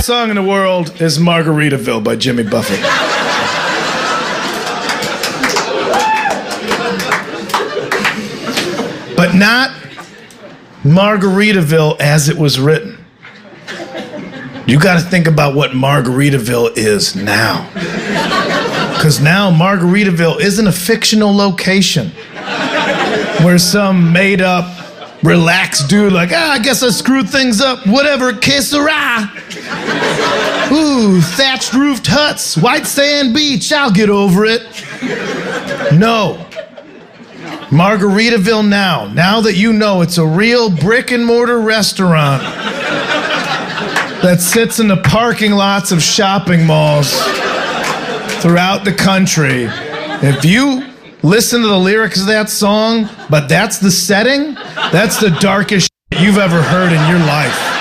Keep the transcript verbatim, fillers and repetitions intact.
song in the world is Margaritaville by Jimmy Buffett. But not Margaritaville as it was written. You got to think about what Margaritaville is now. Because now Margaritaville isn't a fictional location where some made up, relaxed dude like, ah, I guess I screwed things up. Whatever, que sera. Ooh, thatched roofed huts, white sand beach, I'll get over it. No. Margaritaville now. Now that you know it's a real brick and mortar restaurant that sits in the parking lots of shopping malls throughout the country. If you listen to the lyrics of that song, but that's the setting, that's the darkest shit you've ever heard in your life.